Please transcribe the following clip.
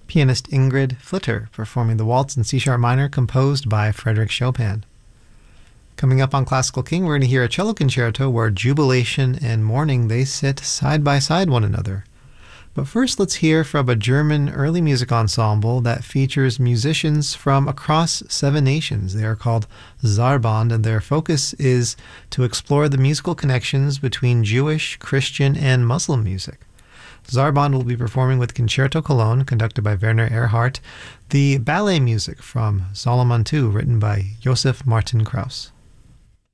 Pianist Ingrid Flitter performing the waltz in C-sharp minor composed by Frédéric Chopin. Coming up on Classical King, we're going to hear a cello concerto where jubilation and mourning, they sit side by side one another. But first, let's hear from a German early music ensemble that features musicians from across 7 nations. They are called Zarband, and their focus is to explore the musical connections between Jewish, Christian, and Muslim music. Zarband will be performing with Concerto Cologne, conducted by Werner Erhardt, the ballet music from Solomon II, written by Joseph Martin Krauss.